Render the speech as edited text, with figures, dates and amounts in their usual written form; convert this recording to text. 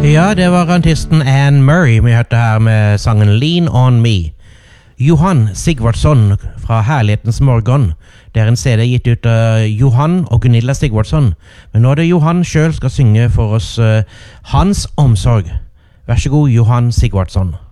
Ja, det var artisten Anne Murray vi hørte her med sangen Lean On Me. Johan Sigvardsson fra Herlighetens Morgen. Det er en CD gitt ut av Johan og Gunilla Sigvardsson. Men nå er det Johan selv skal synge for oss Hans Omsorg. Vær så god, Johan Sigvardsson.